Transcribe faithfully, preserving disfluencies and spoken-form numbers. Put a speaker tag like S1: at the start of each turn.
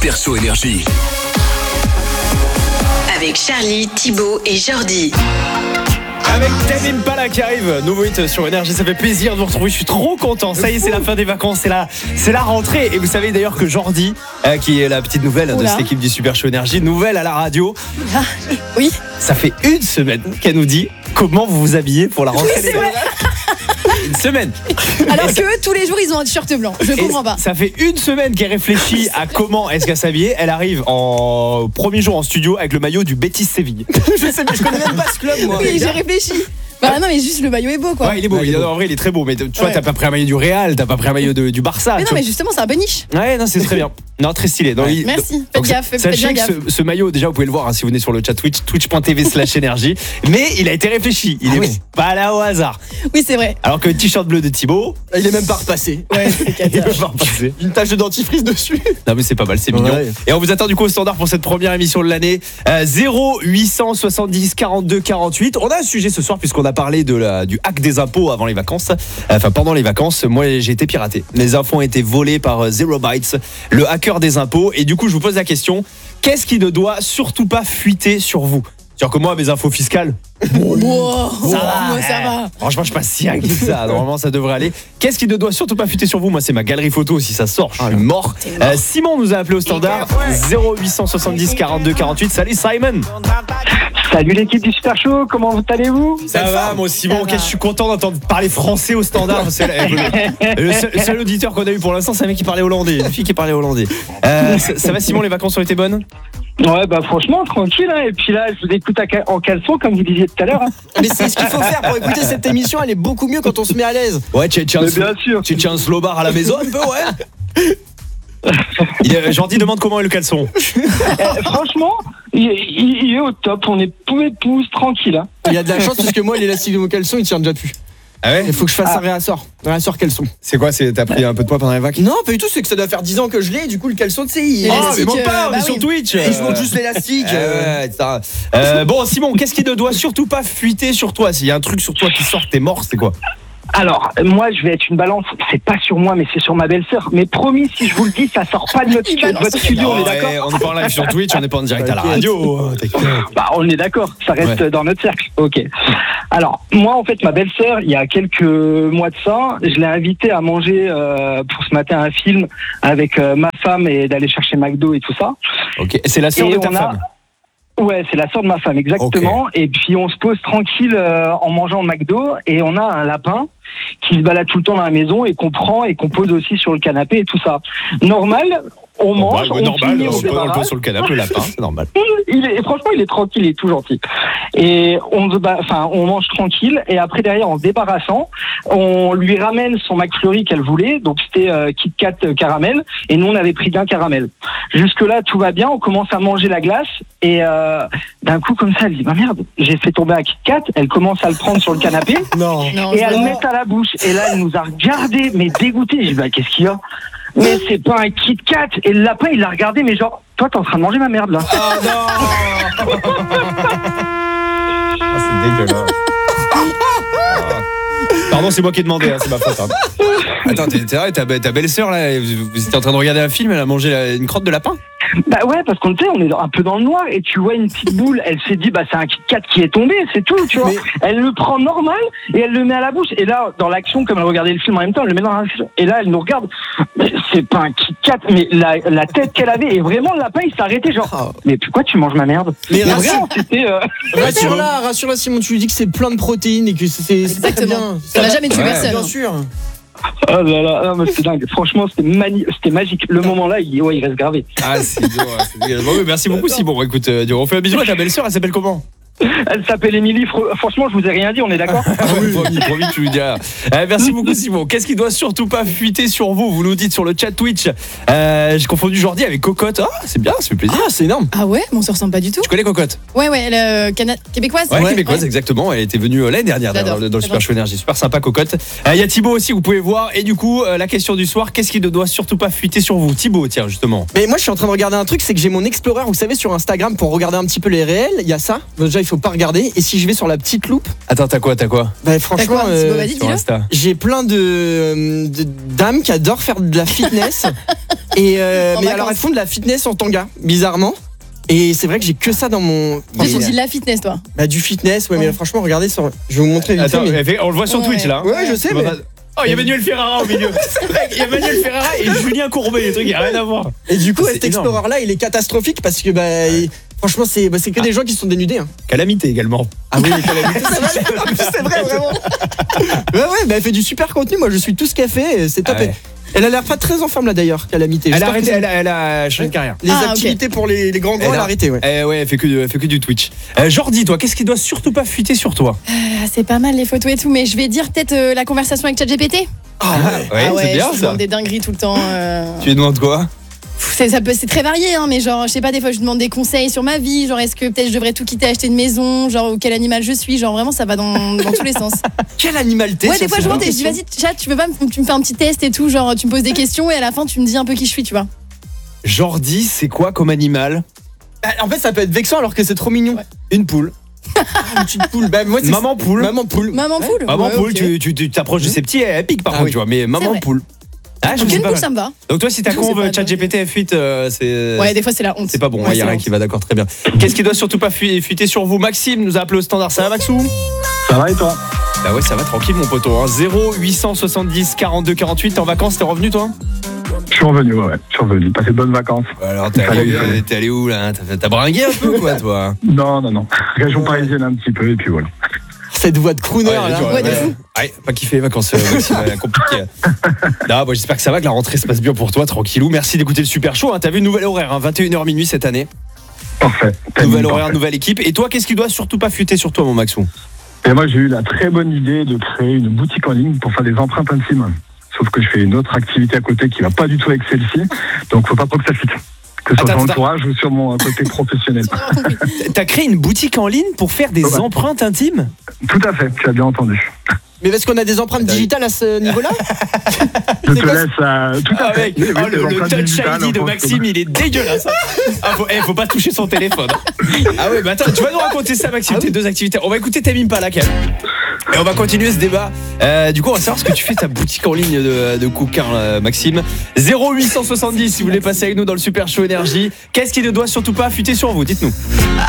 S1: Super Show Énergie.
S2: Avec Charlie, Thibaut et Jordi.
S3: Avec Tame Impala qui arrive, nouveau hit sur Énergie, ça fait plaisir de vous retrouver, je suis trop content. Ça y est, c'est la fin des vacances, c'est la, c'est la rentrée. Et vous savez d'ailleurs que Jordi, euh, qui est la petite nouvelle Oula. de cette équipe du Super Show Énergie, nouvelle à la radio.
S4: Ah, oui.
S3: Ça fait une semaine qu'elle nous dit comment vous vous habillez pour la rentrée.
S4: Oui, c'est vrai.
S3: Une semaine.
S4: Alors que eux, tous les jours, ils ont un t-shirt blanc. Je comprends pas.
S3: Ça fait une semaine qu'elle réfléchit à comment est-ce qu'elle s'habiller. Elle arrive en premier jour en studio avec le maillot du Betis Séville.
S5: Je sais, mais je connais même pas ce club, moi.
S4: Oui, j'ai réfléchi. Bah non, mais juste le maillot est beau, quoi.
S3: Ouais, il est beau.
S5: Ouais, il est beau.
S3: En vrai, il est très beau. Mais tu vois,
S4: Ouais.
S3: t'as pas pris un maillot du Real, t'as pas pris un maillot de, du Barça.
S4: Mais non,
S3: tu
S4: mais
S3: vois.
S4: justement, c'est un boniche.
S3: Ouais, non, c'est très bien. Non, très stylé. Donc,
S4: Ouais.
S3: il-
S4: Merci.
S3: donc,
S4: Faites gaffe, faites
S3: sachez
S4: bien
S3: que
S4: gaffe.
S3: ce, ce maillot, déjà, vous pouvez le voir hein, si vous venez sur le chat Twitch, twitch.tv slash énergie. Mais il a été réfléchi. Il
S5: Ah
S3: est
S5: oui.
S3: pas là au hasard.
S4: Oui, c'est vrai.
S3: Alors que le t-shirt bleu de Thibaut,
S5: Il est même pas repassé.
S4: Ouais, c'est
S3: il
S4: cata.
S3: peut pas repasser.
S5: Une tache de dentifrice dessus.
S3: Non, mais c'est pas mal, c'est
S5: Ouais.
S3: mignon. Et on vous attend du coup au standard pour cette première émission de l'année. Euh, zéro huit cent soixante-dix quarante-deux quarante-huit. On a un sujet ce soir puisqu'on a parlé de la, du hack des impôts avant les vacances. Euh, Enfin, pendant les vacances, moi j'ai été piraté. Les infos ont été volées par euh, Zero Bytes, le hacker des impôts. Et du coup, je vous pose la question, qu'est-ce qui ne doit surtout pas fuiter sur vous ? C'est-à-dire que moi, mes infos fiscales,
S4: Wow,
S3: ça va,
S4: moi, ça va.
S3: franchement, je suis pas si inquiet que ça. Normalement, ça devrait aller. Qu'est-ce qui ne doit surtout pas fuiter sur vous ? Moi, c'est ma galerie photo. Si ça sort, je suis mort. Euh, Simon nous a appelé au standard zéro huit cent soixante-dix quarante-deux quarante-huit. Salut Simon.
S6: Salut l'équipe du Super Show, comment allez-vous?
S3: Ça va, moi Simon.
S4: Ça
S3: Ok,
S4: va.
S3: je suis content d'entendre parler français au standard. C'est le, le seul, le seul auditeur qu'on a eu pour l'instant, c'est un mec qui parlait hollandais, une fille qui parlait hollandais. Euh, ça, ça va Simon, les vacances ont été bonnes ?
S6: Ouais, bah franchement, tranquille, hein. Et puis là, je vous écoute à ca- en caleçon, comme vous disiez tout à l'heure, hein.
S5: Mais c'est ce qu'il faut faire pour écouter cette émission. Elle est beaucoup mieux quand on se met à l'aise.
S3: Ouais, tu tiens,
S6: Mais bien sûr.
S3: tu tiens un slow bar à la maison un peu, ouais. Il est- Jordi demande comment est le caleçon.
S6: Euh, franchement, il, il- il est au top, on est pou et pouce, tranquille, hein.
S5: Il y a de la chance parce que moi, l'élastique de mon caleçon, il tient déjà plus.
S3: Ah ouais ?
S5: Il faut que je fasse
S6: Ah.
S5: un réassort. Un réassort caleçon.
S3: C'est quoi ? C'est t'as pris un peu de poids pendant les vacances ?
S5: Non, pas du tout. C'est que ça doit faire dix ans que je l'ai. Du coup, le caleçon, tu sais, il
S4: Oh,
S3: Ah, mais
S4: Élastique,
S3: monte pas,
S4: euh,
S3: on est
S4: bah
S3: sur
S4: oui.
S3: Twitch.
S5: Et je monte juste l'élastique.
S3: Ah ouais, ça. Euh, bon, Simon, qu'est-ce qui ne doit surtout pas fuiter sur toi ? S'il y a un truc sur toi qui sort, t'es mort, c'est quoi ?
S6: Alors, moi, je vais être une balance, c'est pas sur moi, mais c'est sur ma belle-sœur. Mais promis, si je vous le dis, ça sort pas de notre
S4: Il
S6: studio, de
S4: balance
S6: votre studio, on est d'accord?
S3: Ouais, on n'est pas en live sur Twitch, on n'est pas en direct à la
S5: T'inquiète.
S3: radio. T'inquiète.
S6: Bah, on est d'accord, ça reste
S3: Ouais.
S6: dans notre cercle. Ok. Alors, moi, en fait, ma belle-sœur, il y a quelques mois de ça, je l'ai invitée à manger euh, pour ce matin un film avec euh, ma femme et d'aller chercher McDo et tout ça.
S3: Ok, c'est la sœur
S6: Et
S3: de ta
S6: on a-
S3: femme.
S6: Ouais, c'est la sœur de ma femme, exactement. Et puis, on se pose tranquille euh, en mangeant McDo et on a un lapin qui se balade tout le temps dans la maison et qu'on prend et qu'on pose aussi sur le canapé et tout ça. Normal, on mange,
S3: Normal, ouais,
S6: on
S3: normal,
S6: finit, on
S3: on se pose un peu
S6: débarrasse.
S3: sur le canapé, le lapin, c'est normal.
S6: Il est, franchement, il est tranquille, il est tout gentil. Et on, se bat- enfin, on mange tranquille. Et après, derrière, en se débarrassant, on lui ramène son McFlurry qu'elle voulait. Donc, c'était euh, Kit Kat euh, caramel. Et nous, on avait pris qu'un caramel. Jusque-là, tout va bien. On commence à manger la glace. Et euh, d'un coup, comme ça, elle dit, bah merde, j'ai fait tomber un Kit Kat. Elle commence à le prendre sur le canapé.
S5: Non.
S4: Non,
S6: Et
S4: je
S6: elle le
S4: vois.
S6: met à la bouche. Et là, elle nous a regardé, mais dégoûté. J'ai dit, bah, qu'est-ce qu'il y a? Mais c'est pas un Kit Kat. Et le lapin, il l'a regardé, mais genre, toi, t'es en train de manger ma merde, là.
S3: Ah non. Ah, c'est dégueulasse. Pardon, c'est moi qui ai demandé, hein, c'est ma faute. Hein. Attends, t'es t'es vrai, ta, be- ta belle-sœur, là, vous, vous étiez en train de regarder un film, elle a mangé la- une crotte de lapin ?
S6: Bah ouais, parce qu'on tu sais, on est un peu dans le noir et tu vois une petite boule, elle s'est dit bah c'est un Kit Kat qui est tombé, c'est tout, tu vois.
S5: Mais-
S6: Elle le prend normal et elle le met à la bouche. Et là, dans l'action, comme elle regardait le film en même temps, elle le met dans la... Et là, elle nous regarde. Mais c'est pas un Kit Kat, mais la, la tête qu'elle avait, et vraiment le lapin, il s'est arrêté genre.
S5: Ah.
S6: Mais pourquoi tu manges ma merde?
S5: Mais
S6: Et
S5: rassure-
S6: vraiment, c'était. euh,
S5: Rassure-la, rassure-la, Simon. Tu lui dis que c'est plein de protéines et que c'est c'est très
S4: Exactement.
S5: bien.
S4: Ça n'a jamais tué
S3: Ouais.
S4: personne.
S5: Bien sûr.
S6: Oh là là, non, mais c'était dingue. Franchement, c'était mani... c'était magique. Le moment-là, il, ouais, il reste gravé.
S3: Ah, c'est dur, hein, c'est dégueulasse. Bon, oui, merci beaucoup, Simon. Bon, écoute, euh, on fait un bisou à ta belle-sœur, elle s'appelle comment ?
S6: Elle s'appelle Émilie. Fr- Franchement, je vous ai rien dit, on est d'accord?
S3: Ah oui, promis, promis, tu lui diras. Euh, merci beaucoup, Simon. Qu'est-ce qui doit surtout pas fuiter sur vous ? Vous nous dites sur le chat Twitch. Euh, j'ai confondu Jordi avec Cocotte. Ah, c'est bien, ça fait plaisir.
S5: Ah, c'est énorme.
S4: Ah ouais, mais on se ressemble pas du tout.
S3: Tu connais Cocotte ?
S4: Ouais, ouais, elle est euh, cana- québécoise.
S3: Ouais, québécoise, exactement. Elle était venue euh, l'année dernière
S4: J'adore,
S3: dans, le- dans le Super
S4: j'adore.
S3: Show Énergie. Super sympa, Cocotte. Il y a Thibaut aussi, vous pouvez voir. Et du coup, euh, la question du soir, qu'est-ce qui ne doit surtout pas fuiter sur vous ? Thibaut, tiens, justement.
S5: Mais moi, je suis en train de regarder un truc, c'est que j'ai mon Explorer, vous savez, sur Instagram pour regarder un petit peu les réels. Il y a ça. Vous avez déjà fait faut pas regarder. Et si je vais sur la petite loupe,
S3: Attends, t'as quoi, t'as quoi
S5: bah
S4: T'as
S5: franchement,
S4: quoi
S5: euh,
S4: Thibaut, vas-y,
S3: sur
S4: dis-le.
S3: Insta?
S5: j'ai plein de, euh, de dames qui adorent faire de la fitness. et euh,
S4: En
S5: mais
S4: vacances.
S5: alors elles font de la fitness en tanga, bizarrement. Et c'est vrai que j'ai que ça dans mon.
S4: Toi, tu
S5: Mais,
S4: dis de la fitness, toi.
S5: bah, du fitness, ouais, mais
S4: Ouais.
S5: franchement, regardez sur. Je vais vous montrer vite fait,
S3: Attends,
S5: mais-
S3: elle fait- on le voit sur
S4: Ouais.
S3: Twitch là.
S5: Ouais, je sais, mais.
S3: Oh, il y a Manuel Ferrara au milieu. Il y a Manuel Ferrara et Julien Courbet, les trucs, il n'y a rien à voir.
S5: Et du coup,
S3: C'est
S5: cet
S3: énorme.
S5: Explorer là, il est catastrophique parce que bah, il- franchement, c'est bah, c'est que des gens qui se sont dénudés. Hein.
S3: Calamité également.
S5: Ah oui, les calamités, c'est vrai. En plus, c'est vrai, vraiment. Ouais, ouais, bah, elle fait du super contenu. Moi, je suis tout ce qu'elle fait. C'est top.
S3: Ah ouais.
S5: Elle a l'air pas très en forme là d'ailleurs, Calamité.
S3: Elle a
S5: J'espère que
S3: arrêté,
S5: c'est-
S3: elle a, elle a changé de carrière.
S5: Les
S4: Ah, ok.
S5: activités pour les, les grands grands,
S3: Elle
S5: elle
S3: a-
S5: a arrêté, ouais.
S3: Eh ouais, elle fait que, elle fait que du Twitch. Euh, Jordi, toi, qu'est-ce qui doit surtout pas fuiter sur toi?
S4: Ah, c'est pas mal les photos et tout, mais je vais dire peut-être euh, la conversation avec ChatGPT.
S5: Ah ouais.
S3: Ouais,
S4: ah ouais,
S3: c'est bien
S4: je lui
S3: ça.
S4: demande des dingueries tout le temps. euh.
S3: Tu lui demandes quoi?
S4: Pff, C'est, ça peut, c'est très varié, hein, mais genre, je sais pas, des fois je lui demande des conseils sur ma vie, genre est-ce que peut-être je devrais tout quitter, acheter une maison, genre ou quel animal je suis, genre vraiment ça va dans, dans tous les sens.
S5: Quel animal t'es
S4: Ouais,
S5: ça,
S4: des fois
S5: c'est
S4: je
S5: une
S4: monte et je dis vas-y chat, tu veux pas, me- tu me fais un petit test et tout, genre tu me poses des questions et à la fin tu me dis un peu qui je suis, tu vois.
S3: Jordi, c'est quoi comme animal?
S5: Ah, en fait, ça peut être vexant alors que c'est trop mignon.
S3: Une poule.
S5: Une petite poule. Bah, moi, c'est-
S3: Maman poule.
S5: Maman poule.
S4: Maman poule.
S3: Maman
S4: Ouais,
S3: poule,
S4: ok.
S3: tu, tu, tu t'approches de ses petits, elle pique par
S5: Ah
S3: contre,
S5: oui.
S3: tu vois, mais maman
S4: vrai.
S3: poule. Ah, je
S4: Donc
S3: sais
S4: une
S3: pas
S4: poule
S3: mal.
S4: ça me va.
S3: Donc toi, si ta
S4: Je sais
S3: conve
S4: pas,
S3: ChatGPT fuite, euh, c'est.
S4: Ouais, des fois c'est la honte.
S3: C'est pas bon, il
S4: Ouais,
S3: y a
S4: c'est
S3: rien
S4: la
S3: qui va, d'accord, très bien. Qu'est-ce qui doit surtout pas fu- fuiter sur vous? Maxime nous a appelé au standard, ça va Maxou?
S6: Ça va et toi?
S3: Bah ouais, ça va tranquille mon poteau. Hein. zéro huit cent soixante-dix quarante-deux quarante-huit, t'es en vacances, t'es revenu toi?
S6: Je suis revenu, ouais, ouais. Je suis revenu. Passez de bonnes vacances.
S3: Alors t'es
S6: Fallait,
S3: allé,
S6: fallait.
S3: t'es allé où là? T'as, t'as bringué un peu quoi toi?
S6: Non, non, non. Région parisienne un petit peu et puis voilà.
S5: Cette voix de crooner
S3: Ouais,
S5: là.
S3: tu vois,
S4: Ouais, de
S3: ouais.
S4: fou.
S3: Ouais, pas kiffé les vacances, euh, Maxime, ouais, compliqué. Non, bon, j'espère que ça va, que la rentrée se passe bien pour toi, tranquillou. Merci d'écouter le Super Show. Hein. T'as vu le nouvel horaire, hein, vingt et une heures minuit cette année.
S6: Parfait.
S3: Nouvel
S6: Timing
S3: horaire,
S6: parfait.
S3: nouvelle équipe. Et toi, qu'est-ce qui doit surtout pas fuiter sur toi, mon Maxou?
S6: Et moi, j'ai eu la très bonne idée de créer une boutique en ligne pour faire des empreintes intimes. Sauf que je fais une autre activité à côté qui va pas du tout avec celle-ci. Donc, faut pas trop que ça fitte. Que ce soit
S3: Attends,
S6: sur
S3: attends.
S6: l'entourage ou sur mon côté professionnel.
S4: J'ai vraiment compris.
S3: T'as créé une boutique en ligne pour faire des
S6: Ouais.
S3: empreintes intimes?
S6: Tout à fait, tu as bien entendu.
S5: Mais parce qu'on a des empreintes digitales à ce niveau-là.
S6: Je
S5: C'est
S6: te
S5: quoi,
S6: laisse à... Tout à
S3: Ah
S6: fait.
S3: mec,
S6: Oui, oui,
S3: oh,
S6: des
S3: le, le
S6: empreintes
S3: Touch
S6: digitales,
S3: I D de
S6: en
S3: Maxime, il est dégueulasse. Ah, faut, eh, faut pas toucher son téléphone. Ah ouais, bah attends, tu vas nous raconter ça, Maxime, tes deux activités. On va écouter Tamim Pala quand même. Et on va continuer ce débat. Euh, du coup, on va savoir ce que tu fais ta boutique en ligne de, de coquin, euh, Maxime. zéro huit cent soixante-dix si vous voulez passer avec nous dans le Super Show Énergie. Qu'est-ce qui ne doit surtout pas fuiter sur vous? Dites-nous.